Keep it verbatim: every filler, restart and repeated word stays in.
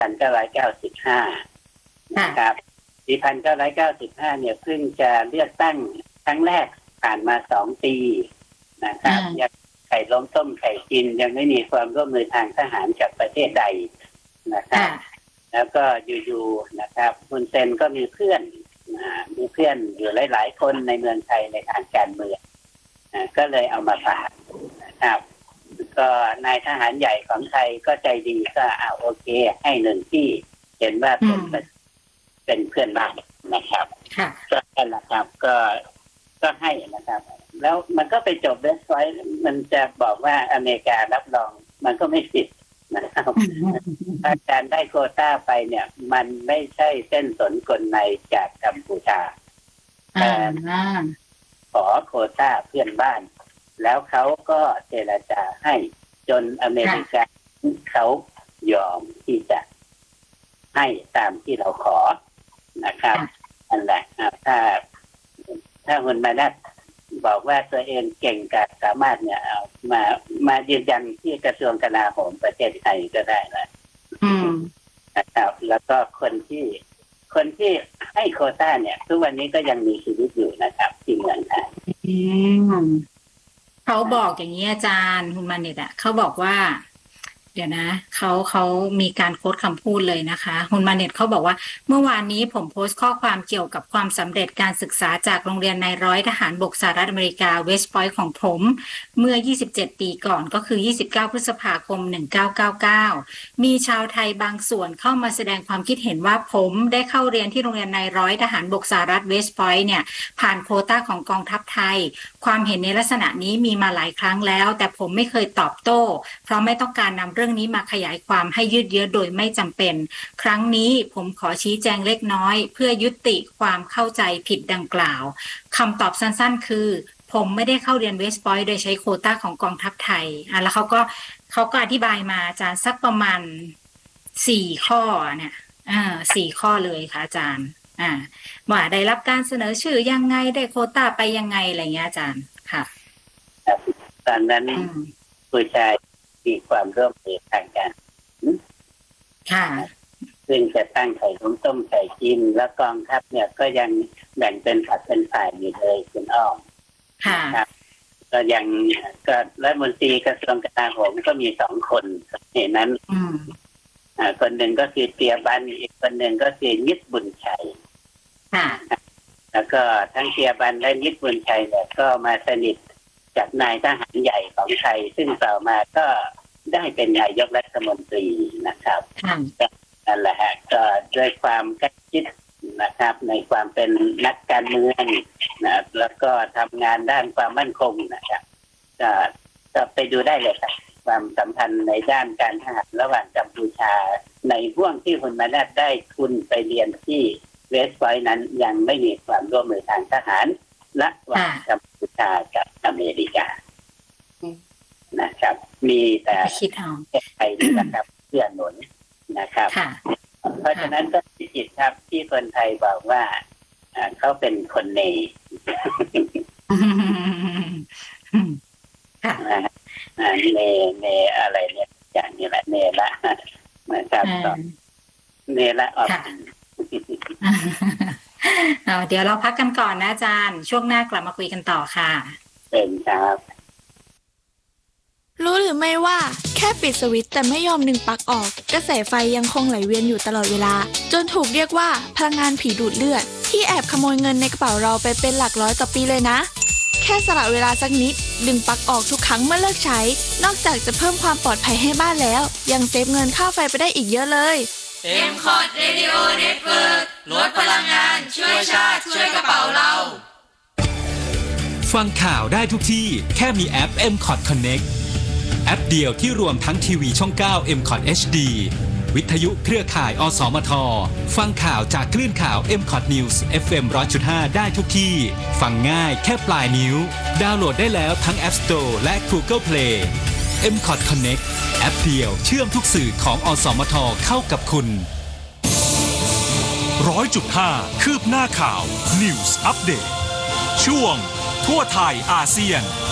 พันเก้าร้อยเก้าสิบห้านะครับปีหนึ่งพันเก้าร้อยเก้าสิบห้าเนี่ยเพิ่งจะเลือกตั้งครั้งแรกผ่านมาสองปีนะครับยังไข่ล้มต้มไข่กินยังไม่มีความร่วมมือทางทหารกับประเทศใดนะครับแล้วก็อยู่ๆนะครับฮุนเซนก็มีเพื่อนมีเพื่อนอยู่หลายๆคนในเมืองไทยในทางการเมืองก็เลยเอามาฝากนะครับก็นายทหารใหญ่ของไทยก็ใจดีก็เอาโอเคให้หนึ่งที่เห็นว่าเป็นเป็นเพื่อนบ้านนะครับก็นั่นแหละครับก็ก็ให้นะครับแล้วมันก็ไปจบเว็บไซต์มันจะบอกว่าอเมริการับรองมันก็ไม่ผิดนะครับถ้าการได้โควต้าไปเนี่ยมันไม่ใช่เส้นสนกลในจากกัมพูชาแต่ขอโควต้าเพื่อนบ้านแล้วเขาก็เจรจาให้จนอเมริกาเขายอมที่จะให้ตามที่เราขอนะครับนั่นแหละถ้าถ้าคนมาได้บอกว่าตัวเองเก่งกาจสามารถเนี่ยเอามามายืนยันที่กระทรวงกลาโหมประเทศไทยก็ได้แหละนะครับแล้วก็คนที่คนที่ให้โควต้าเนี่ยทุกวันนี้ก็ยังมีชีวิตอยู่นะครับที่เมืองไทยเขาบอกอย่างนี้อาจารย์คุณมานิตอ่ะเขาบอกว่าเดี๋ยวนะเขาเขามีการโค้ดคำพูดเลยนะคะคุณมาเน็ตเขาบอกว่าเมื่อวานนี้ผมโพสต์ข้อความเกี่ยวกับความสำเร็จการศึกษาจากโรงเรียนนายร้อยทหารบกสหรัฐอเมริกาเวสต์พอยต์ของผมเมื่อยี่สิบเจ็ดปีก่อนก็คือยี่สิบเก้าพฤษภาคมหนึ่งพันเก้าร้อยเก้าสิบเก้ามีชาวไทยบางส่วนเข้ามาแสดงความคิดเห็นว่าผมได้เข้าเรียนที่โรงเรียนนายร้อยทหารบกสหรัฐเวสต์พอยต์เนี่ยผ่านโควต้าของกองทัพไทยความเห็นในลักษณะนี้มีมาหลายครั้งแล้วแต่ผมไม่เคยตอบโต้เพราะไม่ต้องการนำเรื่องนี้มาขยายความให้ยืดเยื้อโดยไม่จำเป็นครั้งนี้ผมขอชี้แจงเล็กน้อยเพื่อยุติความเข้าใจผิดดังกล่าวคำตอบสั้นๆคือผมไม่ได้เข้าเรียนเวสต์พอยต์โดยใช้โควต้าของกองทัพไทยอ่ะแล้วเขาก็เขาก็อธิบายมาอาจารย์สักประมาณสี่ข้อเนี่ยอ่าสี่ข้อเลยค่ะอาจารย์อ่าว่าได้รับการเสนอชื่อยังไงได้โควต้าไปยังไงอะไรเงี้ยอาจารย์ค่ะตอนนั้นผู้ชายมีความร่วมมือทางการค่ะซึ่งจะตั้งไข่ล้มต้มไข่กินแล้วกองทัพเนี่ยก็ยังแบ่งเป็นฝักเป็นฝ่ายอยู่เลยคุณอ้อมค่ะก็ยังก็รัฐมนตรีกระทรวงกลาโหมก็มีสองคนเห็นนั้นอ่าคนหนึ่งก็คือเตียบันอีกคนหนึ่งก็คือนิดบุญชัยค่ะแล้วก็ทั้งเตียบันและนิดบุญชัยเนี่ยก็มาสนิทกับนายทหารใหญ่ของไทยซึ่งต่อมาก็ได้เป็นนายกรัฐมนตรีนะครับนั่นแหละฮะก็ด้วยความใกล้ชิดนะครับในความเป็นนักการเมืองนะแล้วก็ทำงานด้านความมั่นคงนะครับก็ก็ไปดูได้เลยครับความสัมพันธ์ในด้านการทหารระหว่างกัมพูชาในห่วงที่คุณมานัดได้ทุนไปเรียนที่เวสต์พอยต์นั้นยังไม่มีความร่วมมือทางทหารระหว่างกัมพูชากับอเมริกานะครับมีแต่ไทยนี่นะครับเพื่อหนุนนะครับเพราะฉะนั้นก็ผิดครับที่คนไทยบอกว่าเขาเป็นคนเนยเนเนอะไรเนี่ยอย่างนี้แหละเนละนะครับเนละออกเดี๋ยวเราพักกันก่อนนะอาจารย์ช่วงหน้ากลับมาคุยกันต่อค่ะเป็นครับรู้หรือไม่ว่าแค่ปิดสวิตช์แต่ไม่ยอมดึงปลั๊กออกกระแสไฟยังคงไหลเวียนอยู่ตลอดเวลาจนถูกเรียกว่าพลังงานผีดูดเลือดที่แอบขโมยเงินในกระเป๋าเราไปเป็นหลักร้อยต่อปีเลยนะแค่สละเวลาสักนิดดึงปลั๊กออกทุกครั้งเมื่อเลิกใช้นอกจากจะเพิ่มความปลอดภัยให้บ้านแล้วยังเซฟเงินค่าไฟไปได้อีกเยอะเลยเอ็ม คอร์ด Radio Network ลดพลังงานช่วยชาติช่วยกระเป๋าเราฟังข่าวได้ทุกที่แค่มีแอป เอ็ม คอร์ด Connectแอปเดียวที่รวมทั้งทีวีช่องเก้า เอ็ม คอร์ด เอช ดี วิทยุเครือข่ายอสมทฟังข่าวจากคลื่นข่าว เอ็ม คอร์ด News เอฟ เอ็ม หนึ่งร้อยจุดห้า ได้ทุกที่ฟังง่ายแค่ปลายนิ้วดาวน์โหลดได้แล้วทั้ง App Store และ Google Play เอ็ม คอร์ด Connect แอปเดียวเชื่อมทุกสื่อของอสมทเข้ากับคุณ หนึ่งร้อยจุดห้า คืบหน้าข่าว News Update ช่วงทั่วไทยอาเซียน